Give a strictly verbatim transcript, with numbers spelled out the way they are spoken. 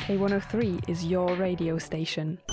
K one oh three is your radio station.